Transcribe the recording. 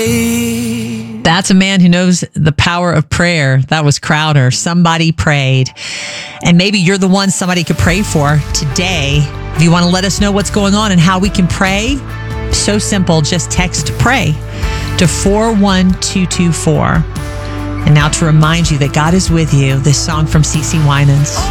That's a man who knows the power of prayer. That was Crowder. Somebody prayed. And maybe you're the one somebody could pray for today. If you want to let us know what's going on and how we can pray, so simple. Just text PRAY to 41224. And now to remind you that God is with you, this song from CeCe Winans.